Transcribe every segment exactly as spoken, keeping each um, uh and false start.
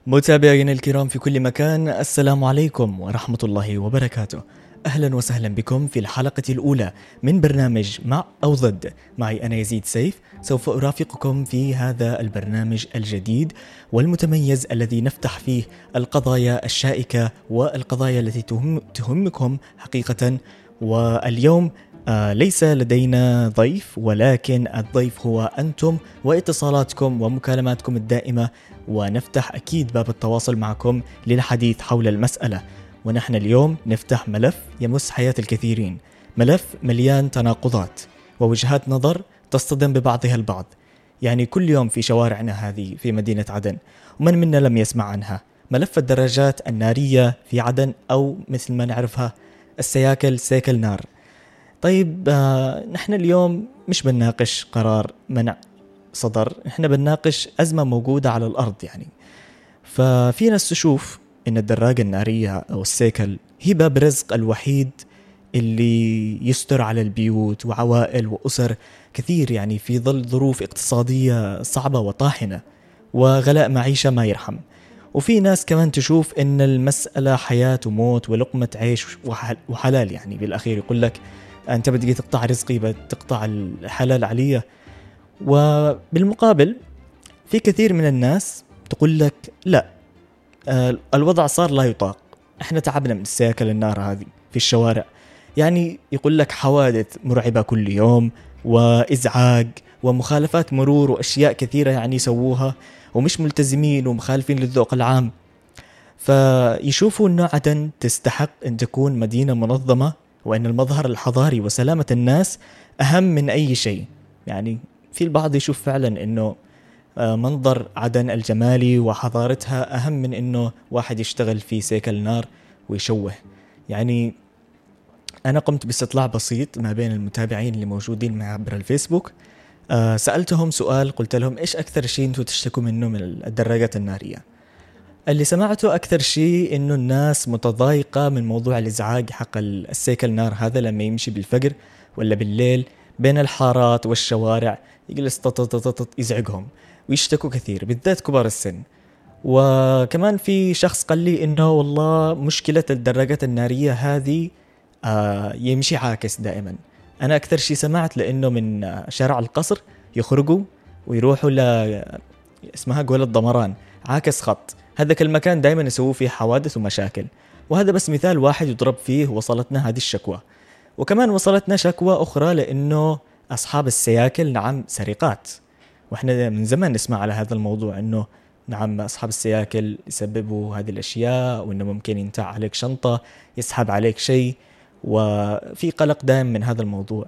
متابعينا الكرام في كل مكان، السلام عليكم ورحمة الله وبركاته. أهلا وسهلا بكم في الحلقة الأولى من برنامج مع أو ضد. معي أنا يزيد سيف، سوف أرافقكم في هذا البرنامج الجديد والمتميز الذي نفتح فيه القضايا الشائكة والقضايا التي تهم تهمكم حقيقة. واليوم آه ليس لدينا ضيف، ولكن الضيف هو أنتم واتصالاتكم ومكالماتكم الدائمة، ونفتح أكيد باب التواصل معكم للحديث حول المسألة. ونحن اليوم نفتح ملف يمس حياة الكثيرين، ملف مليان تناقضات ووجهات نظر تصطدم ببعضها البعض. يعني كل يوم في شوارعنا هذه في مدينة عدن، ومن منا لم يسمع عنها، ملف الدراجات النارية في عدن، أو مثل ما نعرفها السياكل، سيكل نار. طيب آه نحن اليوم مش بنناقش قرار منع صدر، نحن بنناقش أزمة موجودة على الأرض. يعني ففي ناس تشوف إن الدراجة النارية أو السيكل هي باب رزق الوحيد اللي يستر على البيوت وعوائل وأسر كثير، يعني في ظل ظروف اقتصادية صعبة وطاحنة وغلاء معيشة ما يرحم. وفي ناس كمان تشوف إن المسألة حياة وموت ولقمة عيش وحلال، يعني بالأخير يقول لك أنت بدك تقطع رزقي، بتقطع الحلال علي. وبالمقابل في كثير من الناس تقول لك لا، الوضع صار لا يطاق، احنا تعبنا من السياكل النار هذه في الشوارع. يعني يقول لك حوادث مرعبة كل يوم، وإزعاج ومخالفات مرور وأشياء كثيرة يعني يسووها ومش ملتزمين ومخالفين للذوق العام. فيشوفوا أنه عدن تستحق أن تكون مدينة منظمة، وأن المظهر الحضاري وسلامة الناس أهم من أي شيء. يعني في البعض يشوف فعلا أنه منظر عدن الجمالي وحضارتها أهم من أنه واحد يشتغل في سيكل نار ويشوه. يعني أنا قمت باستطلاع بسيط ما بين المتابعين اللي موجودين معي عبر الفيسبوك. أه سألتهم سؤال، قلت لهم إيش أكثر شيء أنتوا تشتكوا منه من الدراجات النارية؟ اللي سمعته أكثر شيء إنه الناس متضايقة من موضوع الإزعاج حق السيكل نار هذا لما يمشي بالفجر ولا بالليل بين الحارات والشوارع، يجلس تطططط يزعجهم ويشتكوا كثير، بالذات كبار السن. وكمان في شخص قال لي إنه والله مشكلة الدراجات النارية هذه آه يمشي عاكس دائما. أنا أكثر شيء سمعت لأنه من شارع القصر يخرجوا ويروحوا ل اسمها قولة ضمران، عاكس خط. هذاك المكان دائما يسووا فيه حوادث ومشاكل، وهذا بس مثال واحد يضرب فيه وصلتنا هذه الشكوى. وكمان وصلتنا شكوى أخرى لأنه أصحاب السياكل نعم سرقات، وإحنا من زمان نسمع على هذا الموضوع أنه نعم أصحاب السياكل يسببوا هذه الأشياء، وأنه ممكن ينتع عليك شنطة، يسحب عليك شيء، وفي قلق دائم من هذا الموضوع.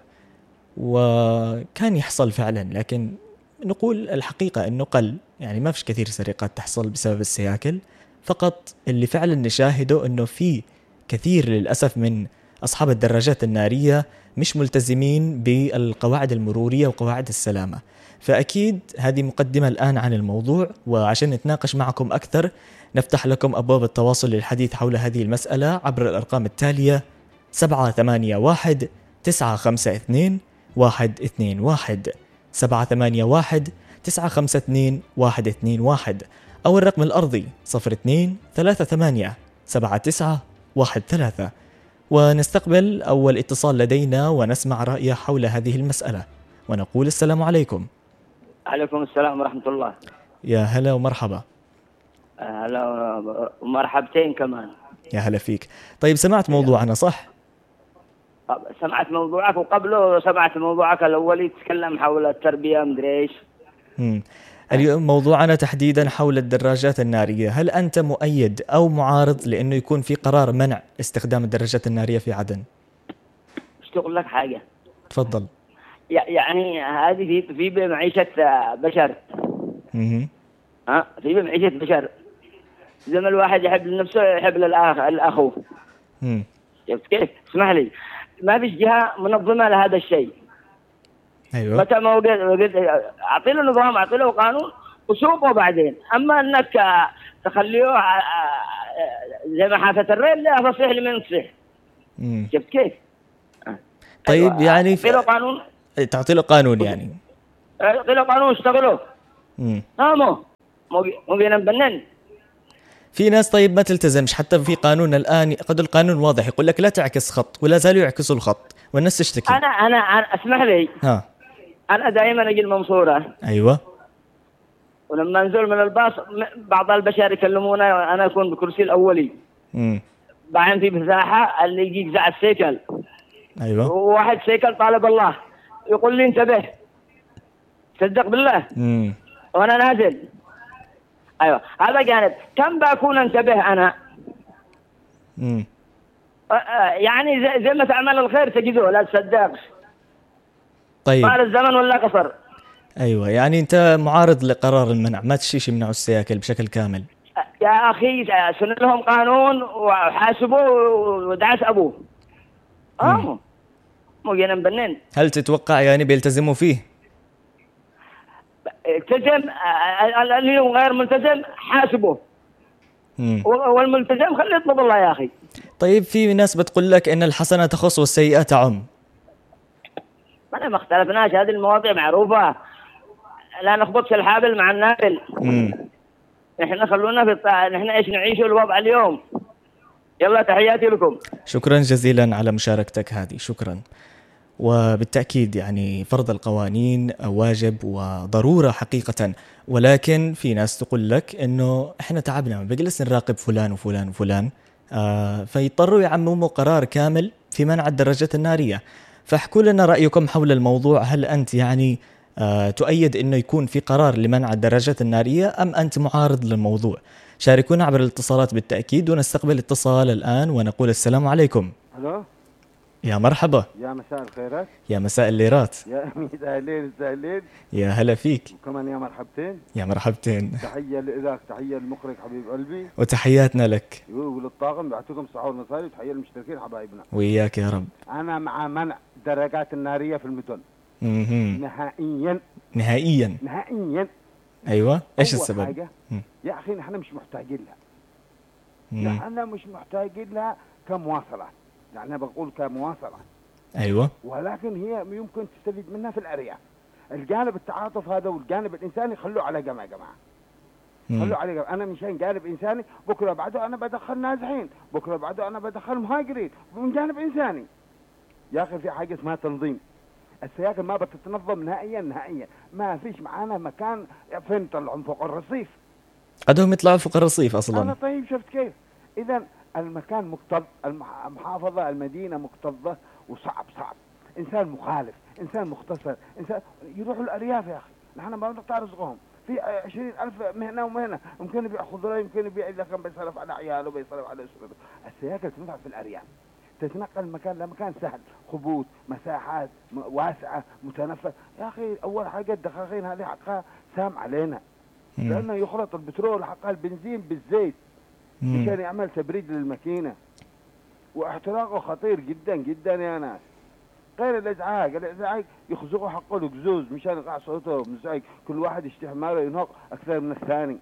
وكان يحصل فعلا، لكن نقول الحقيقة أنه قل، يعني ما فيش كثير سرقات تحصل بسبب السياكل. فقط اللي فعلا نشاهده أنه في كثير للأسف من أصحاب الدراجات النارية مش ملتزمين بالقواعد المرورية وقواعد السلامة. فأكيد هذه مقدمة الآن عن الموضوع، وعشان نتناقش معكم أكثر نفتح لكم أبواب التواصل للحديث حول هذه المسألة عبر الأرقام التالية: سبعة ثمانية واحد تسعة خمسة اثنين واحد اثنين واحد، سبعة ثمانية واحد تسعة خمسة اثنين واحد اثنين واحد، أو الرقم الأرضي صفر اثنين ثلاثة ثمانية سبعة تسعة واحد ثلاثة. ونستقبل أول اتصال لدينا ونسمع رأيه حول هذه المسألة، ونقول السلام عليكم. عليكم السلام ورحمة الله. يا هلا ومرحبا. هلا ومرحبتين كمان. يا هلا فيك. طيب سمعت موضوعنا صح؟ سمعت موضوعك، وقبله سمعت موضوعك الأول يتكلم حول التربية مدري إيش. مم. اليوم موضوعنا تحديدا حول الدراجات النارية. هل أنت مؤيد أو معارض لأنه يكون في قرار منع استخدام الدراجات النارية في عدن؟ مش تقول لك حاجة؟ تفضل. يعني هذه في في بمعيشة بشر. مم. ها في بمعيشة بشر، زي ما الواحد يحب لنفسه يحب للآخ الأخو. مم. شفت كيف؟ اسمح لي، ما فيش جهة منظمة لهذا الشيء. أيوة. متى ما وجد وجد أعطي له نظام، أعطي له قانون وسوقه بعدين. أما أنك تخليه زي ما حافة الريل لا فصيح لمن يصيح. شفت كيف؟ طيب أيوة. يعني تعطي له قانون، تعطي له قانون يعني تعطي له قانون اشتغلوا. امم نامو مو مو بينام بنن. في ناس طيب ما تلتزمش، حتى في قانون الآن قد القانون واضح يقول لك لا تعكس خط، ولا زالوا يعكسوا الخط والناس تشتكي. أنا أنا أنا اسمح لي، ها أنا دائما أجي المنصورة. أيوة. ولما انزل من الباص بعض البشر يكلمونا، أنا أكون بكرسي الأولي. امم بعدين في مساحة اللي يجي يجزع السيكل. أيوة. وواحد سيكل طالب الله يقول لي انتبه، صدق بالله. امم وأنا نازل. أيوة هذا جانب. كم بكون انتبه أنا؟ امم يعني زي, زي ما تعمل الخير تجده، لا تصدقش. طيب طال الزمن ولا قصر. أيوة، يعني أنت معارض لقرار المنع، ما تشيش يمنعوا السياكل بشكل كامل. يا أخي سن لهم قانون وحاسبوه ودعس أبوه. آه مو جينا بنين. هل تتوقع يعني بيلتزموا فيه؟ التزم اللي غير ملتزم حاسبه. مم. والملتزم خليه يطلب الله يا أخي. طيب في ناس بتقول لك إن الحسنة تخص والسيئة تعم. ما ما اختلفناش، هذه المواضيع معروفة، لا نخبطش الحابل مع النابل. امم نحن خلونا في الطاعة، نحن ايش نعيش الوضع اليوم. يلا تحياتي لكم. شكرا جزيلا على مشاركتك هذه، شكرا. وبالتأكيد يعني فرض القوانين واجب وضرورة حقيقة، ولكن في ناس تقول لك إنه إحنا تعبنا، ما بجلس نراقب فلان وفلان وفلان، آه فيضطروا يعمموا قرار كامل في منع الدراجات النارية. فاحكوا لنا رأيكم حول الموضوع، هل أنت يعني آه تؤيد إنه يكون في قرار لمنع الدراجات النارية أم أنت معارض للموضوع؟ شاركونا عبر الاتصالات بالتأكيد، ونستقبل اتصال الآن ونقول السلام عليكم. الو، يا مرحبا. يا مساء الخيرات. يا مساء الليرات. يا أميد، أهلين سهلين. يا هلا فيك. وكمان يا مرحبتين. يا مرحبتين. تحية لإذاك، تحية للمخرج حبيب قلبي، وتحياتنا لك. وللطاقم بعتكم صحة والمصاري، وتحية للمشتركين حبايبنا. وياك يا رب. أنا مع منع الدراجات النارية في المدن. مهم. نهائيا نهائيا. نهائيا. أيوة، إيش أول السبب؟ حاجة مم. يا أخي نحن مش محتاجين لها. مم. نحن مش محتاجين لها كمواصلات، يعني بقول كمواصلات. أيوة. ولكن هي يمكن تستفيد منها في الأرياف. الجانب التعاطف هذا والجانب الإنساني خلوه على جماعة يا جماعة. خلوا عليك. انا مشان جانب انساني، بكره بعده انا بدخل نازحين، بكره بعده انا بدخل مهاجرين من جانب انساني. يا اخي في حاجه اسمها تنظيم. السياكل ما بتتنظم نهائيا نهائيا، ما فيش معانا مكان فين يطلعون فوق الرصيف. قدهم يطلعوا فوق الرصيف اصلا. انا طيب شفت كيف؟ اذا المكان مكتظ، المحافظه المدينه مكتظه وصعب صعب. انسان مخالف، انسان مختصر، انسان يروحوا الارياف يا اخي، نحن ما بنقطع رزقهم. في عشرين ألف مهنة ومهنة، يمكن يبيع خضرة، يمكن يبيع إذا كان بيصرف على عياله، بيصرف على أسرته. السياكل تنفع في الأرياف، تتنقل من مكان لمكان سهل، خبوط، مساحات واسعة، متنفس. يا أخي أول حاجة الدخاخين هذه حقها سام علينا، لأنه يخلط البترول حقها البنزين بالزيت مشان يعمل تبريد للماكينة، واحتراقه خطير جدا جدا يا ناس. غير الازعاج، الازعاج يخزقوا حقه القزوز مشان يقع صوته مزعج، كل واحد يشتي حماره ينهق اكثر من الثاني.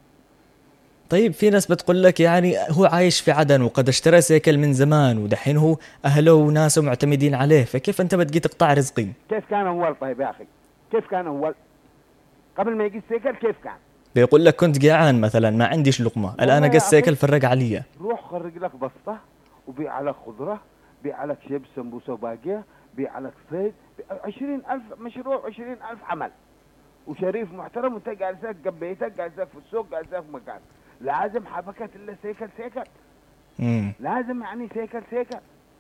طيب في ناس بتقول لك يعني هو عايش في عدن وقد اشترى سيكل من زمان، ودحين هو اهله وناسه معتمدين عليه، فكيف انت بتجي تقطع رزقي؟ كيف كان اول؟ طيب يا اخي كيف كان اول قبل ما يجي السيكل؟ كيف كان؟ بيقول لك كنت جيعان مثلا ما عنديش لقمه، الان اجى السيكل فرق علي. روح خرج لك بسطه وبيع لك خضره، بيع لك شيبس سمبوسه وباقيه، بيع لك صيد، عشرين ألف مشروع، عشرين ألف عمل، وشريف محترم، وانت جالسك جنبيتك، جالسك في السوق، جالسك في مكان. لازم حبكت الا سيكل سيكل. امم لازم يعني سيكل سيكل.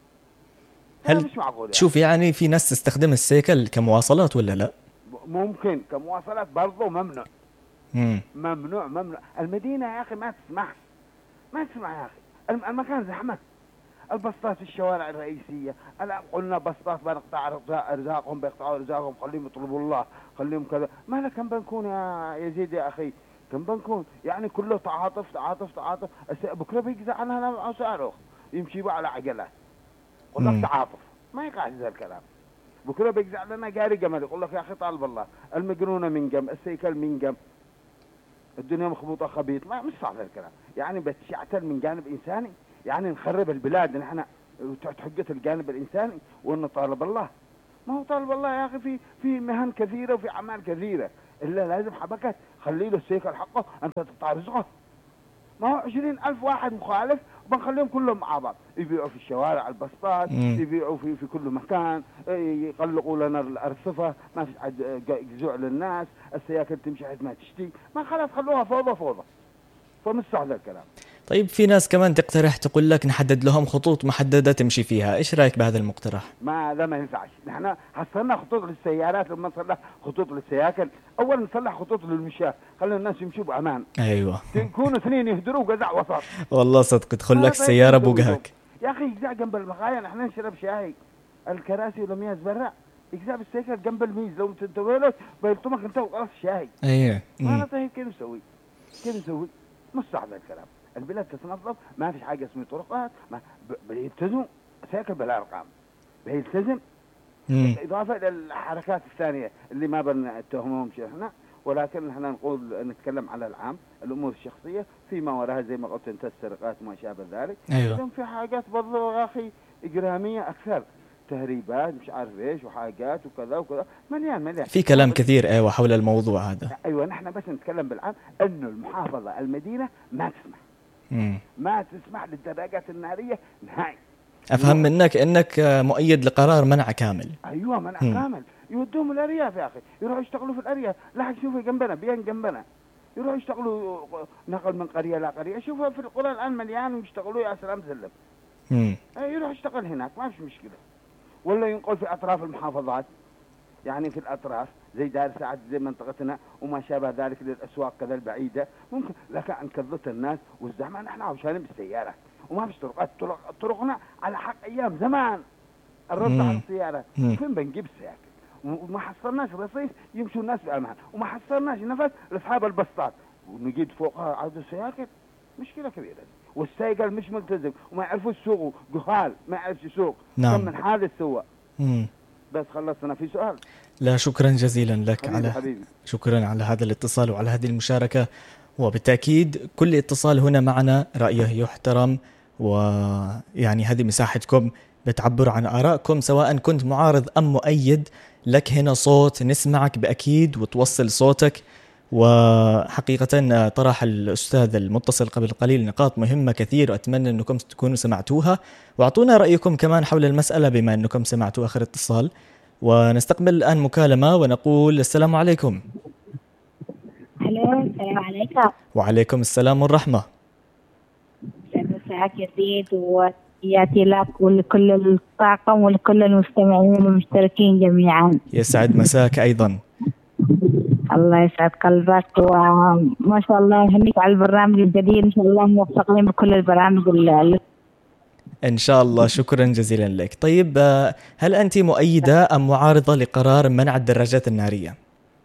هل مش معقول يعني. شوف يعني في ناس تستخدم السيكل كمواصلات ولا لا؟ ممكن كمواصلات برضه ممنوع. امم ممنوع ممنوع. المدينه يا اخي ما تسمح، ما تسمح يا اخي. المكان زحمه، البسطات في الشوارع الرئيسية. الآن قلنا بسطات بنقطع أرزاقهم، بيقطعوا أرزاقهم، خليهم يطلبوا الله، خليهم كذا. ما لك كم بنكون يا يزيد يا أخي؟ كم بنكون؟ يعني كله تعاطف تعاطف تعاطف. بكرة بيجزع عنها مع صاروخ يمشي بقى على عجلات. قل لك تعاطف، ما يقع هذا الكلام. بكرة بيجزع لنا جاري جمل، يقول لك يا أخي طالب الله، المجنونة من جم، السيكل من جم، الدنيا مخبوطة خبيط. ما مش صعب الكلام. يعني بتشعتل من جانب إنساني، يعني نخرب البلاد نحن تحجة الجانب الإنساني وإنه طالب الله. ما هو طالب الله يا أخي، في في مهن كثيرة وفي أعمال كثيرة، إلا لازم حبكت خلي له السيكل حقه، أنت تقطع رزقه. ما هو عشرين ألف واحد مخالف وبنخليهم كلهم مع بعض يبيعوا في الشوارع البسطات، يبيعوا في في كل مكان، يقلقوا لنا الأرصفة، ما في جزوع للناس، السياكل تمشي حيث ما تشتي، ما خلاص خلوها فوضى فوضى. فمش صح ذا الكلام. طيب في ناس كمان تقترح تقول لك نحدد لهم خطوط محددة تمشي فيها، إيش رأيك بهذا المقترح؟ ما هذا ما ينفعش. نحن حصلنا خطوط للسيارات لما نصلح خطوط للسياكل، أول نصلح خطوط للمشاة، خلي الناس يمشوا بأمان. أيوة. يكونوا اثنين يهدروا وقزع وسط. والله صدق تدخل لك السيارة بوجهك. يا أخي يقزع جنب المخايا، نحن نشرب شاي، الكراسي والمياز برا، يقزع بالسيكل جنب الميز، لو تنتبه بيلطمك أنت وقص شاي. أيه. أنا طيب كيف نسوي؟ كيف نسوي؟ مش صح ذا الكلام. البلاد تتنظف، ما في حاجة اسمها طرقات، ما بيلتزموا سيكل بالأرقام، بيلتزم. إضافة إلى الحركات الثانية اللي ما بنتهمهم احنا، ولكن احنا نقول نتكلم على العام، الأمور الشخصية فيما وراها زي ما قلت أنت السرقات وما شابه ذلك. أيوة. في حاجات برضو يا أخي إجرامية أكثر، تهريبات مش عارف إيش وحاجات وكذا وكذا، مليان مليان. في كلام كثير أيوة حول الموضوع هذا. أيوة نحن بس نتكلم بالعام إنه المحافظة المدينة ما تسمح. مم. ما تسمح للدراجات النارية نهائي. أفهم منك أنك مؤيد لقرار منع كامل. أيوة منع م. كامل. يودوهم الأرياف يا أخي، يروحوا يشتغلوا في الأرياف. لا شوفوا جنبنا بين جنبنا، يروحوا يشتغلوا نقل من قرية لا قرية. شوفوا في القرى الآن مليان ويشتغلوا يا سلام سلم. امم يروح يشتغل هناك ما في مشكلة. ولا ينقل في أطراف المحافظات، يعني في الأطراف زي دار سعد زي منطقتنا وما شابه ذلك للأسواق كذا البعيدة ممكن. لكن انكذت الناس والزحمة، نحن عاوشانين بالسيارة وما فيش طرقات. طرقنا على حق أيام زمان الرد على السيارة. فين بنجيب السيارة؟ وما حصلناش رصيف يمشوا الناس بأمان، وما حصلناش نفس لأصحاب البسطات، ونجيد فوقها عدد السياكل. مشكلة كبيرة. والسايقل مش ملتزم وما يعرفوا يسوقوا، جهال ما يعرف يسوق. نعم. كم من حادث سوى. بس خلصنا في سؤال. لا شكرا جزيلا لك حبيبي على حبيبي. شكرا على هذا الاتصال وعلى هذه المشاركة، وبالتأكيد كل اتصال هنا معنا رأيه يحترم، ويعني هذه مساحتكم بتعبر عن آرائكم سواء كنت معارض أم مؤيد. لك هنا صوت نسمعك بأكيد وتوصل صوتك. وحقيقة طرح الأستاذ المتصل قبل قليل نقاط مهمة كثير، وأتمنى أنكم تكونوا سمعتوها وأعطونا رأيكم كمان حول المسألة بما أنكم سمعتوا آخر اتصال. ونستقبل الآن مكالمة ونقول السلام عليكم. الو السلام عليكم. وعليكم السلام والرحمة. مساك يزيد وياتي لك ولكل الطاقم ولكل المستمعين والمشتركين جميعا. يسعد مساك أيضا. الله يسعد قلبك وما شاء الله يهنيك على البرنامج الجديد، إن شاء الله موفقين بكل البرامج اللي إن شاء الله. شكرا جزيلا لك. طيب هل أنت مؤيدة أم معارضة لقرار منع الدراجات النارية؟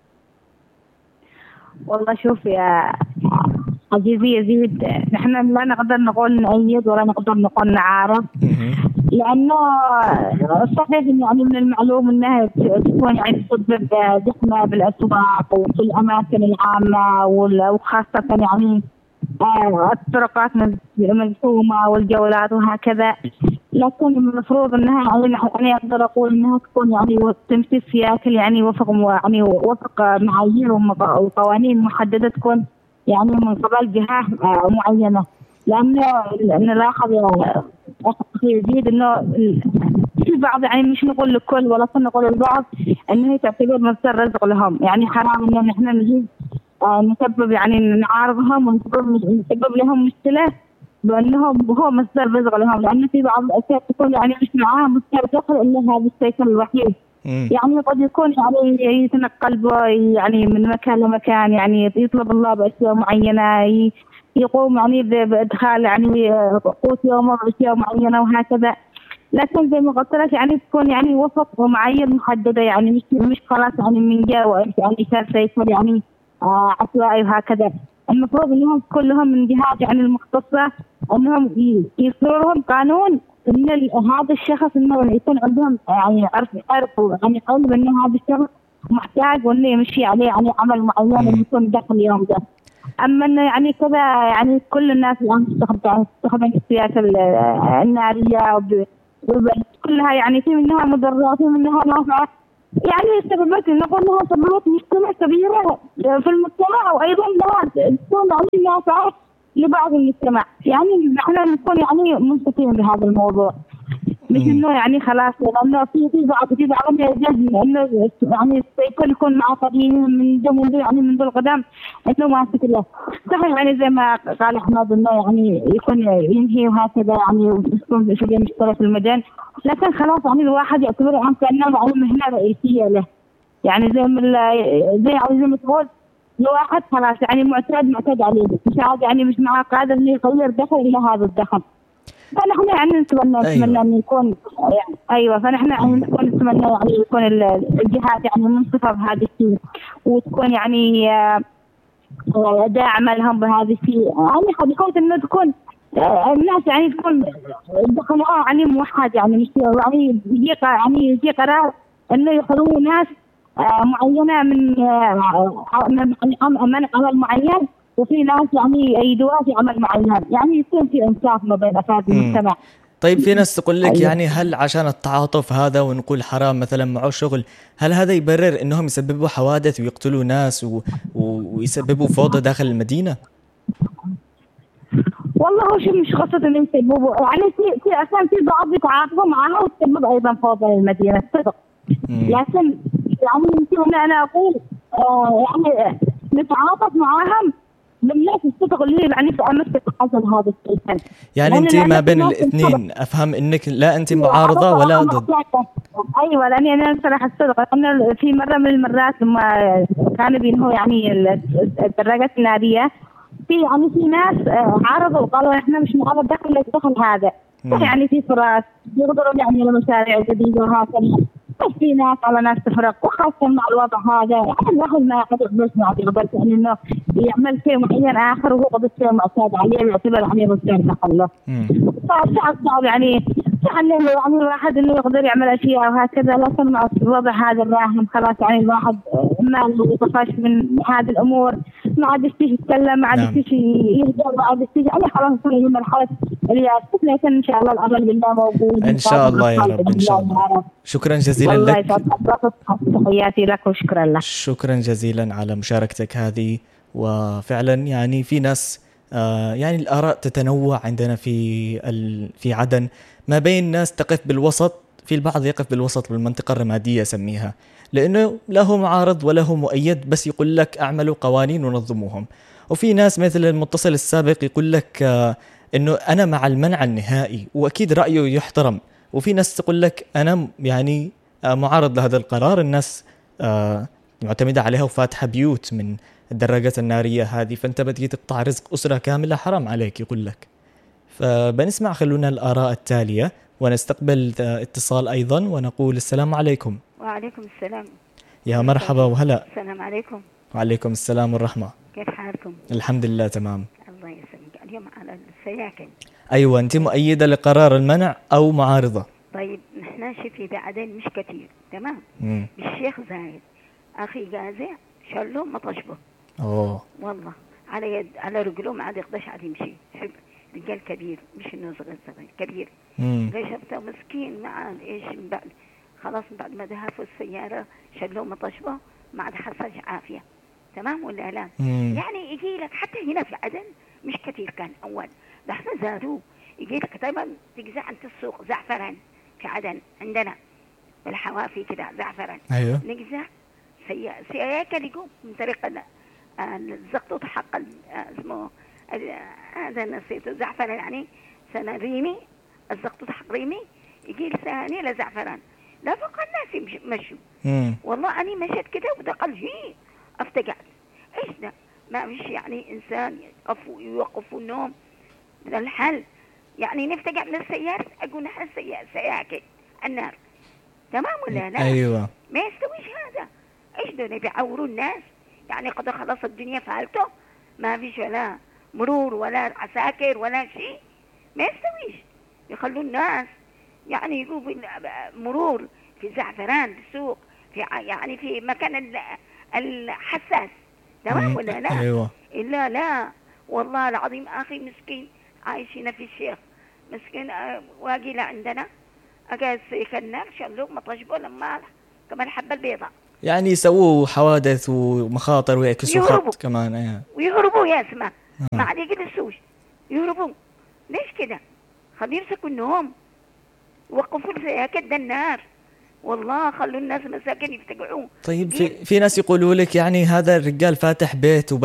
والله شوف يا عزيزي يزيد، نحن لا نقدر نقول نؤيد ولا نقدر نقول نعارض، لأنه صحيح يعني من المعلوم أنها تكون يعني تسبب زحمة بالأسواق وفي الأماكن العامة وخاصة يعني الطرقات مزحومة والجولات وهكذا، لكن المفروض أنها يعني أقدر أقول أنها تكون يعني تمشي في سياكل يعني وفق يعني وفق معايير وقوانين محددة تكون يعني من قبل جهة معينة. لأنه نلاحظ يزيد إنه في بعض يعني مش نقول لكل ولا نقول البعض إنه تعتبر مصدر رزق لهم، يعني حرام إنه نحن نجي نسبب يعني نعارضهم ونسبب لهم مشكلة بأنهم هو مصدر رزق لهم، لأن في بعض الأشياء تكون يعني مش معاها مصدر دخل إلا هذا السيكل الوحيد. يعني قد يكون يعني يتنقل به يعني من مكان لمكان، يعني يطلب الله بأشياء معينة، يقوم يعني بإدخال يعني قوت يومه بأشياء معينة وهكذا. لكن زي ما قلت لك يعني تكون يعني وفق ومعايير محددة، يعني مش مش خلاص يعني من جاء يعني صار سيكل يعني آه عشوائي وهكذا. المفروض انهم كلهم من جهات يعني المختصة انهم يصدروا لهم قانون ان هذا الشخص انه يكون عندهم يعني عرف يعرفوا يعني علم انه هذا الشخص محتاج وانه يمشي عليه يعني عمل معين يكون دخل يوم ده. اما انه يعني كذا يعني كل الناس الان تستخدم تستخدم السياسة النارية كلها يعني في منها مضرات وفي منها نافعة، يعني سببت نقول لها سببت مجتمع كبيرة في المجتمع، وأيضا لها تكون عندنا نافعة لبعض المجتمع. يعني احنا نكون يعني منصفين بهذا الموضوع، مش انه يعني خلاص لانه في في بعض في بعض انه يعني يكون يكون معقدين من دون يعني من دون قدام انه ما له صحيح. يعني زي ما قال احمد انه يعني يكون ينهي وهكذا يعني ويكون شويه مشترك في المجال، لكن خلاص يعني الواحد يعتبر عن كانه مهنه رئيسيه له. يعني زي ما زي يعني زي ما تقول الواحد خلاص يعني معتاد معتاد عليه، مش عاد يعني مش معاه قادر انه يغير دخل الى هذا الدخل. فنحن يعني نتمنى نتمنى أيوة. أن يكون يعني أيوة فنحن يعني نكون نتمنى يعني يكون الجهات يعني منصفة بهذا الشيء، وتكون يعني داعمة لهم بهذا الشيء. يعني حقيقة إنه تكون الناس يعني تكون دخلوا يعني موحد، يعني مش يعني يجي يعني يجي قرار إنه يخلوا ناس معينة من من عمل معين، وفي ناس يعني يأيدوها في عمل معين، يعني يكون في إنصاف ما بين أفراد المجتمع. طيب في ناس تقول لك يعني هل عشان التعاطف هذا ونقول حرام مثلا معه شغل، هل هذا يبرر إنهم يسببوا حوادث ويقتلوا ناس و... ويسببوا فوضى داخل المدينة؟ والله هو شيء مش قصة إنهم يسببوا، يعني في في أصلا في بعض يتعاطفوا معها وتسبب أيضا فوضى للمدينة صدق. لكن يعني يمكن أنا أقول آه يعني نتعاطف معاهم بالناس الصدق اللي يعني في أمسك حصل هذا الشيء. يعني أنت ما بين الاثنين أفهم إنك لا أنت معارضة ولا ضد. أيوة لأني أنا صراحة الصدق أنا في مرة من المرات لما كانوا بينهوا يعني الدراجات النارية في يعني في ناس عارضوا وقالوا إحنا مش معارض دخل الدخل هذا يعني في فرص يقدروا يعني لمشاريع جديدة وهكذا، بس في ناس على ناس تفرق، وخاصة مع الوضع هذا يعني الواحد ما يقدر بس ما يقدر يعني إنه يعمل شيء معين آخر وهو قد الشيء معتاد عليه ويعتبر عليه مستعد دخله. فصعب صعب يعني يعني يعني الواحد إنه يقدر يعمل أشياء وهكذا، لكن مع الوضع هذا الراهن خلاص يعني الواحد ما يطفش من هذه الأمور، ما عاد يستيش يتكلم، ما عاد يستيش يهدر، ما عاد يستيش يعني خلاص هي مرحلة الياس. لكن إن شاء الله الأمل بالله موجود إن شاء الله يا رب إن شاء الله. شكرا جزيلا لك. تحياتي لك وشكرا لك. شكرا جزيلا على مشاركتك هذه. وفعلا يعني في ناس آه يعني الآراء تتنوع عندنا في ال... في عدن، ما بين ناس تقف بالوسط، في البعض يقف بالوسط بالمنطقة الرمادية سميها، لأنه له معارض وله مؤيد، بس يقول لك أعملوا قوانين ونظموهم. وفي ناس مثل المتصل السابق يقول لك آه إنه أنا مع المنع النهائي، وأكيد رأيه يحترم. وفي ناس تقول لك أنا يعني آه معارض لهذا القرار، الناس آه معتمدة عليها وفاتحة بيوت من الدراجات النارية هذه، فأنت بدي تقطع رزق أسرة كاملة، حرام عليك يقول لك. فبنسمع خلونا الآراء التالية ونستقبل اتصال أيضا ونقول السلام عليكم. وعليكم السلام. يا مرحبا وهلا. السلام عليكم. وعليكم السلام والرحمة. كيف حالكم؟ الحمد لله تمام. الله يسلمك. اليوم على السياكل. أيوة أنت مؤيدة لقرار المنع أو معارضة؟ طيب نحن شفي بعدين مش كثير تمام. مم. بالشيخ زايد أخي جازع شلو ما طشبه. أوه. والله على يد على رجله ما عاد يقدرش على يمشي. حب رجال كبير مش إنه صغير صغير كبير. ليش شفته مسكين ما عاد إيش من بعد خلاص بعد ما دهفوا السيارة شلو ما طشبه ما عاد حصل عافية تمام ولا لا؟ مم. يعني يجي لك حتى هنا في عدن مش كثير كان أول، ده احنا زادوه يجي لك دايما تجزع عند السوق زعفران في عدن عندنا بالحوافي كده زعفران. أيوه. نجزع سي سياكل يقوم من طريق الزقطوط حق اسمه هذا نسيته زعفران يعني سنة ريمي الزقطوط حق ريمي يجي ثاني لزعفران لا فوق الناس يمشوا. والله أنا مشيت كده ودقل جي افتقعت ايش ده ما فيش يعني انسان يقفوا يوقفوا النوم من الحل يعني نفتقع من السيارة اقول نحن السيارة سياكل النار تمام ولا لا؟ ايوه ما يستويش هذا. ايش دول بيعوروا الناس يعني قد خلاص الدنيا فعلته ما فيش ولا مرور ولا عساكر ولا شيء ما يستويش يخلوا الناس يعني يقولوا مرور في زعفران في السوق في يعني في مكان الحساس تمام ولا لا؟ أيوة. إلا لا والله العظيم أخي مسكين عايشين في الشيخ مسكين واقي لا عندنا أجاز يكنر شلو ما طشبوا لما كمان حبة البيضاء يعني يسووا حوادث ومخاطر ويعكسوا خط كمان. أيه. ويهربوا يا اسمع ما عاد يجلسوش يهربوا. ليش كده؟ خلوا يمسكوا النوم، وقفوا السياكل ده النار، والله خلوا الناس مساكن يفتقعوا. طيب في, في ناس يقولوا لك يعني هذا الرجال فاتح بيت